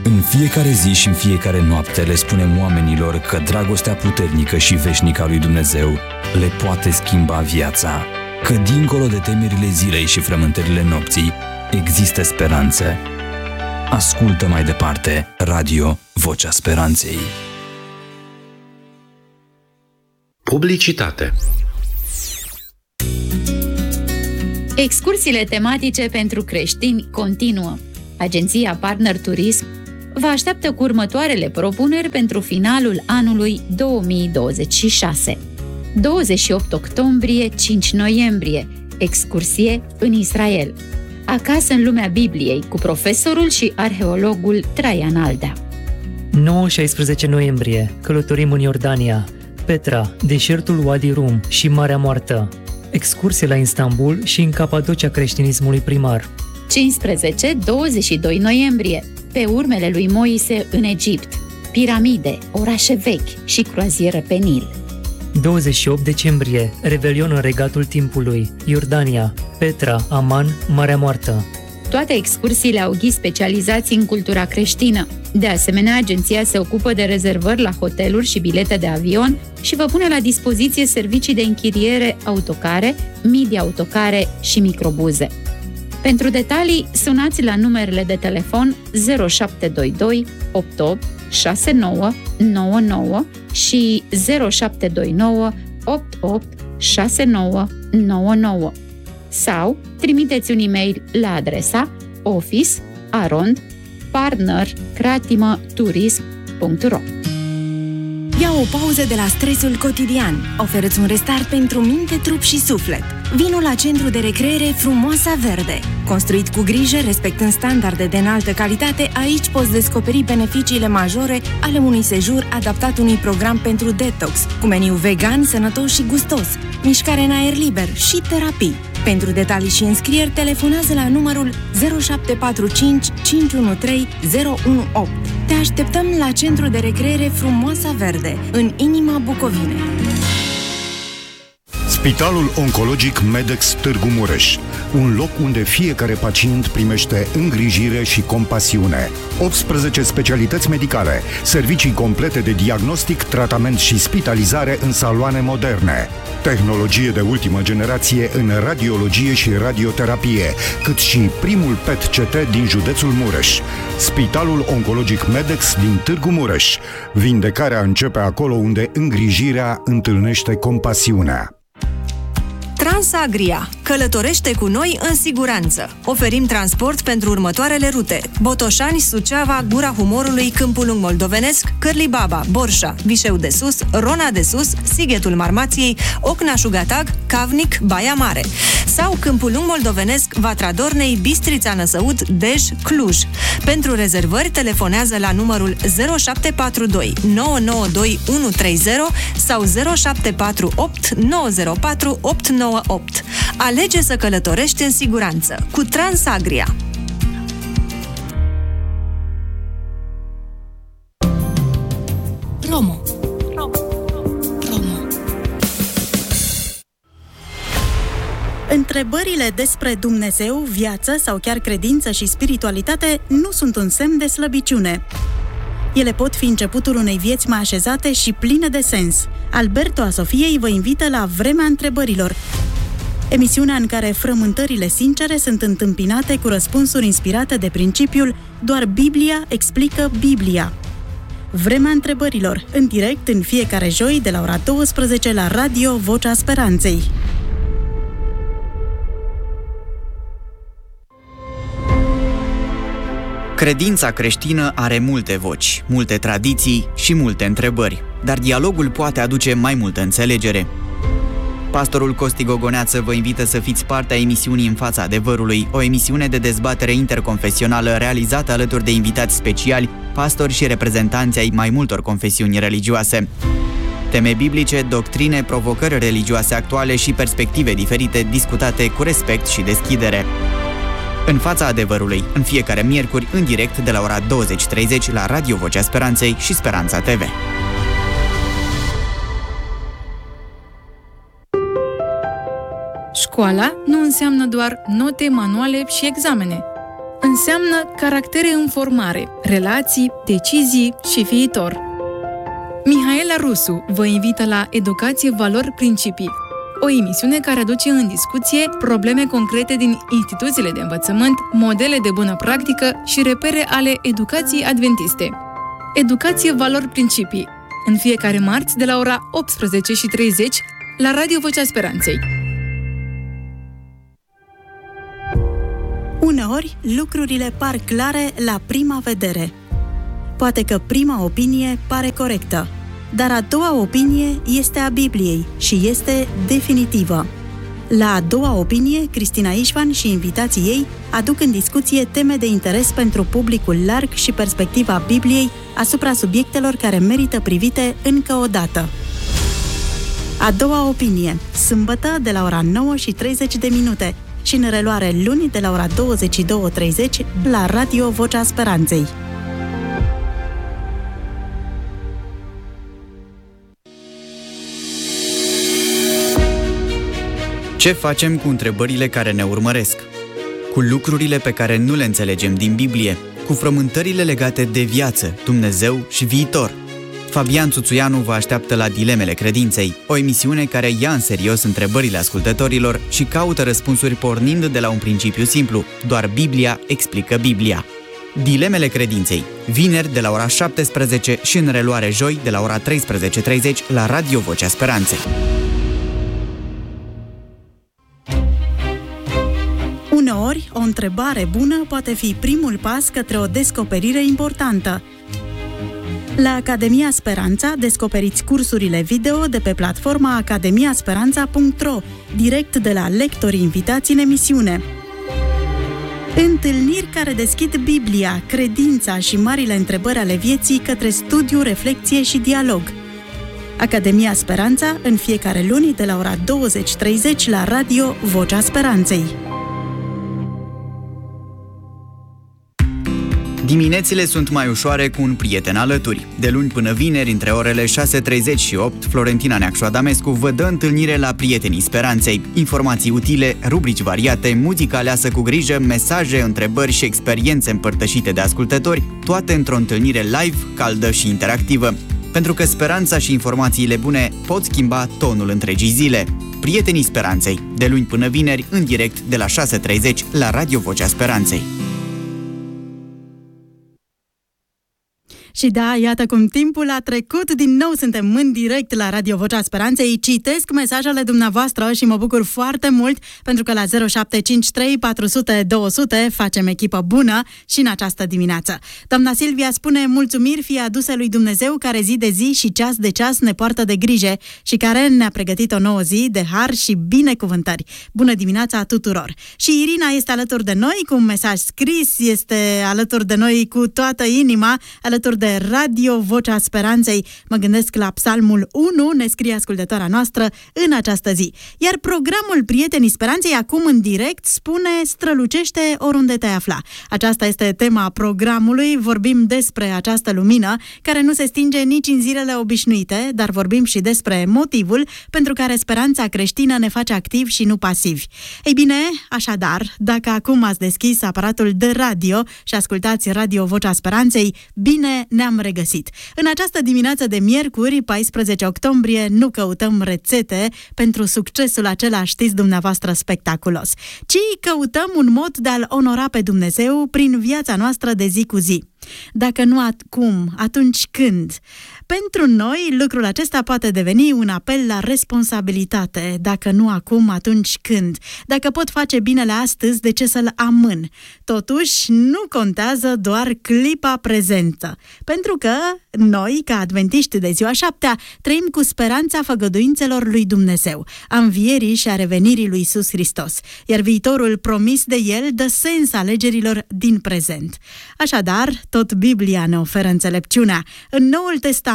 În fiecare zi și în fiecare noapte le spunem oamenilor că dragostea puternică și veșnică a lui Dumnezeu le poate schimba viața, că dincolo de temerile zilei și frământările nopții există speranță. Ascultă mai departe Radio Vocea Speranței. Publicitate. Excursiile tematice pentru creștini continuă. Agenția Partner Turism vă așteaptă cu următoarele propuneri pentru finalul anului 2026. 28 octombrie, 5 noiembrie, excursie în Israel. Acasă în lumea Bibliei, cu profesorul și arheologul Traian Aldea. 9-16 noiembrie, călătorim în Iordania, Petra, deșertul Wadi Rum și Marea Moartă. Excursie la Istanbul și în Capadocia creștinismului primar. 15-22 noiembrie, pe urmele lui Moise în Egipt, piramide, orașe vechi și croazieră pe Nil. 28 decembrie, Revelion în Regatul Timpului, Iordania, Petra, Aman, Marea Moartă. Toate excursiile au ghizi specializați în cultura creștină. De asemenea, agenția se ocupă de rezervări la hoteluri și bilete de avion și vă pune la dispoziție servicii de închiriere autocare, mii de autocare și microbuze. Pentru detalii, sunați la numerele de telefon 0722 88 69 99 și 0729 88 69 99 sau trimiteți un e-mail la adresa office@partnercreatimăturism.ro. Ia o pauză de la stresul cotidian. Oferă-ți un restart pentru minte, trup și suflet. Vino la Centru de Recreere Frumoasa Verde. Construit cu grijă, respectând standarde de înaltă calitate, aici poți descoperi beneficiile majore ale unui sejur adaptat unui program pentru detox, cu meniu vegan, sănătos și gustos, mișcare în aer liber și terapii. Pentru detalii și înscrieri, telefonează la numărul 0745 513 018. Te așteptăm la Centru de Recreere Frumoasa Verde, în inima Bucovinei. Spitalul Oncologic Medex Târgu Mureș, un loc unde fiecare pacient primește îngrijire și compasiune. 18 specialități medicale, servicii complete de diagnostic, tratament și spitalizare în saloane moderne, tehnologie de ultimă generație în radiologie și radioterapie, cât și primul PET-CT din județul Mureș. Spitalul Oncologic Medex din Târgu Mureș. Vindecarea începe acolo unde îngrijirea întâlnește compasiunea. Transagria. Călătorește cu noi în siguranță. Oferim transport pentru următoarele rute: Botoșani, Suceava, Gura Humorului, Câmpul Lung Moldovenesc, Cârlibaba, Borșa, Vișeu de Sus, Rona de Sus, Sighetul Marmației, Ocna-Șugatag, Cavnic, Baia Mare. Sau Câmpul Lung Moldovenesc, Vatra Dornei, Bistrița Năsăud, Dej, Cluj. Pentru rezervări, telefonează la numărul 0742 992 130 sau 0748 904 898. Alege să călătorești în siguranță cu Transagria. Promo. Întrebările despre Dumnezeu, viață sau chiar credință și spiritualitate nu sunt un semn de slăbiciune. Ele pot fi începutul unei vieți mai așezate și pline de sens. Alberto a Sofiei vă invită la Vremea Întrebărilor, emisiunea în care frământările sincere sunt întâmpinate cu răspunsuri inspirate de principiul "Doar Biblia explică Biblia". Vremea Întrebărilor, în direct în fiecare joi de la ora 12 la Radio Vocea Speranței. Credința creștină are multe voci, multe tradiții și multe întrebări, dar dialogul poate aduce mai multă înțelegere. Pastorul Costi Gogoneață vă invită să fiți parte a emisiunii În fața adevărului, o emisiune de dezbatere interconfesională realizată alături de invitați speciali, pastori și reprezentanți ai mai multor confesiuni religioase. Teme biblice, doctrine, provocări religioase actuale și perspective diferite discutate cu respect și deschidere. În fața adevărului, în fiecare miercuri, în direct de la ora 20:30 la Radio Vocea Speranței și Speranța TV. Școala nu înseamnă doar note, manuale și examene. înseamnă caractere în formare, relații, decizii și viitor. Mihaela Rusu vă invită la Educație, Valori, Principii, o emisiune care aduce în discuție probleme concrete din instituțiile de învățământ, modele de bună practică și repere ale educației adventiste. Educație, Valori, Principii, în fiecare marți de la ora 18:30 la Radio Vocea Speranței. Uneori, lucrurile par clare la prima vedere. Poate că prima opinie pare corectă, dar a doua opinie este a Bibliei și este definitivă. La a doua opinie, Cristina Ișvan și invitații ei aduc în discuție teme de interes pentru publicul larg și perspectiva Bibliei asupra subiectelor care merită privite încă o dată. A doua opinie, sâmbătă de la ora 9:30 și în reluare luni de la ora 22:30 la Radio Vocea Speranței. Ce facem cu întrebările care ne urmăresc? Cu lucrurile pe care nu le înțelegem din Biblie? Cu frământările legate de viață, Dumnezeu și viitor? Fabian Țuțuianu vă așteaptă la Dilemele Credinței, o emisiune care ia în serios întrebările ascultătorilor și caută răspunsuri pornind de la un principiu simplu: doar Biblia explică Biblia. Dilemele Credinței, vineri de la ora 17 și în reluare joi de la ora 13:30 la Radio Vocea Speranței. Uneori, o întrebare bună poate fi primul pas către o descoperire importantă. La Academia Speranța descoperiți cursurile video de pe platforma academiasperanța.ro, direct de la lectorii invitați în emisiune. Întâlniri care deschid Biblia, credința și marile întrebări ale vieții către studiu, reflecție și dialog. Academia Speranța, în fiecare luni de la ora 20:30 la Radio Vocea Speranței. Diminețile sunt mai ușoare cu un prieten alături. De luni până vineri, între orele 6:30 și 8, Florentina Neacșu-Adamescu vă dă întâlnire la Prietenii Speranței. Informații utile, rubrici variate, muzică aleasă cu grijă, mesaje, întrebări și experiențe împărtășite de ascultători, toate într-o întâlnire live, caldă și interactivă. Pentru că speranța și informațiile bune pot schimba tonul întregii zile. Prietenii Speranței, de luni până vineri, în direct de la 6:30 la Radio Vocea Speranței. Și da, iată cum timpul a trecut, din nou suntem în direct la Radio Vocea Speranței, citesc mesajele dumneavoastră și mă bucur foarte mult pentru că la 0753 400 200 facem echipă bună și în această dimineață. Doamna Silvia spune: mulțumiri fie aduse lui Dumnezeu care zi de zi și ceas de ceas ne poartă de grijă și care ne-a pregătit o nouă zi de har și binecuvântări. Bună dimineața tuturor! Și Irina este alături de noi cu un mesaj scris, este alături de noi cu toată inima, alături de Radio Vocea Speranței. Mă gândesc la Psalmul 1, ne scrie ascultătoarea noastră în această zi. Iar programul Prietenii Speranței, acum în direct, spune: strălucește oriunde te-ai afla. Aceasta este tema programului, vorbim despre această lumină care nu se stinge nici în zilele obișnuite, dar vorbim și despre motivul pentru care speranța creștină ne face activi și nu pasivi. Ei bine, așadar, dacă acum ați deschis aparatul de radio și ascultați Radio Vocea Speranței, bine ne-am regăsit. În această dimineață de miercuri, 14 octombrie, nu căutăm rețete pentru succesul acela, știți dumneavoastră, spectaculos, ci căutăm un mod de a-L onora pe Dumnezeu prin viața noastră de zi cu zi. Dacă nu acum, atunci când? Pentru noi, lucrul acesta poate deveni un apel la responsabilitate. Dacă nu acum, atunci când? Dacă pot face binele astăzi, de ce să-l amân? Totuși, nu contează doar clipa prezentă. Pentru că noi, ca adventiști de ziua șaptea, trăim cu speranța făgăduințelor lui Dumnezeu, a învierii și a revenirii lui Iisus Hristos, iar viitorul promis de El dă sens alegerilor din prezent. Așadar, tot Biblia ne oferă înțelepciunea. În Noul Testament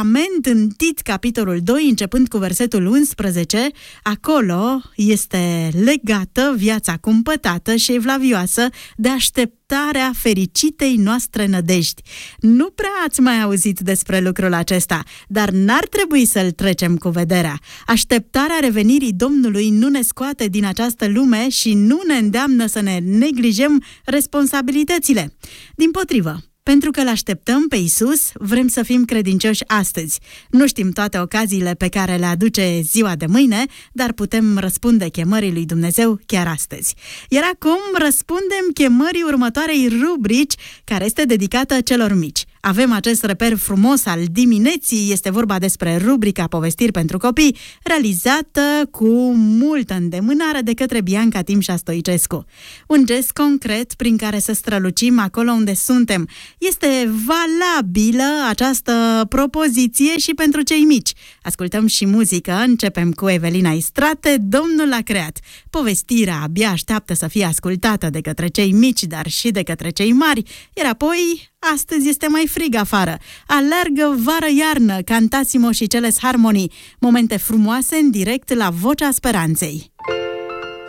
Testament, în Tit, capitolul 2, începând cu versetul 11, acolo este legată viața cumpătată și evlavioasă de așteptarea fericitei noastre nădejdi. Nu prea ați mai auzit despre lucrul acesta, dar n-ar trebui să-l trecem cu vederea. Așteptarea revenirii Domnului nu ne scoate din această lume și nu ne îndeamnă să ne neglijăm responsabilitățile. Dimpotrivă, pentru că l-așteptăm pe Iisus, vrem să fim credincioși astăzi. Nu știm toate ocaziile pe care le aduce ziua de mâine, dar putem răspunde chemării lui Dumnezeu chiar astăzi. Iar acum răspundem chemării următoarei rubrici, care este dedicată celor mici. Avem acest reper frumos al dimineții, este vorba despre rubrica Povestiri pentru copii, realizată cu multă îndemânare de către Bianca Timșa Stoicescu. Un gest concret prin care să strălucim acolo unde suntem. Este valabilă această propoziție și pentru cei mici. Ascultăm și muzică, începem cu Evelina Istrate, Domnul l-a creat. Povestirea abia așteaptă să fie ascultată de către cei mici, dar și de către cei mari, iar apoi astăzi este mai frig afară. Alergă vară-iarnă, Cantassimo și Celes Harmony. Momente frumoase în direct la Vocea Speranței.